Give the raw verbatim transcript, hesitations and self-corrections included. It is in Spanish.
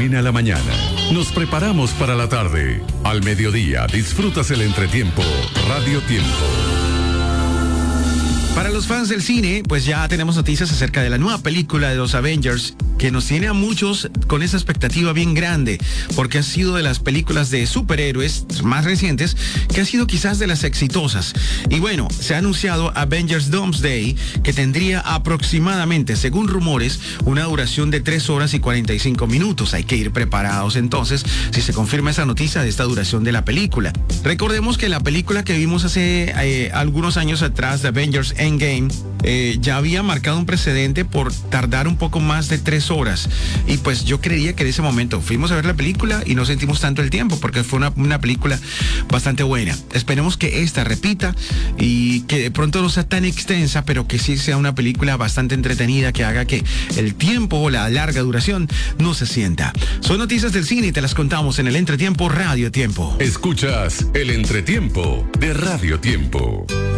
termina la mañana. Nos preparamos para la tarde. Al mediodía disfrutas el entretiempo. Radio Tiempo. Para los fans del cine, pues ya tenemos noticias acerca de la nueva película de los Avengers, que nos tiene a muchos con esa expectativa bien grande, porque ha sido de las películas de superhéroes más recientes, que ha sido quizás de las exitosas. Y bueno, se ha anunciado Avengers Doomsday, que tendría aproximadamente, según rumores, una duración de tres horas y cuarenta y cinco minutos. Hay que ir preparados entonces, si se confirma esa noticia de esta duración de la película. Recordemos que la película que vimos hace eh, algunos años atrás, de Avengers Endgame, eh, ya había marcado un precedente por tardar un poco más de tres horas. Y pues yo creería que en ese momento fuimos a ver la película y no sentimos tanto el tiempo, porque fue una, una película bastante buena. Esperemos que esta repita y que de pronto no sea tan extensa, pero que sí sea una película bastante entretenida, que haga que el tiempo o la larga duración no se sienta. Son noticias del cine y te las contamos en el Entretiempo Radio Tiempo. Escuchas el Entretiempo de Radio Tiempo.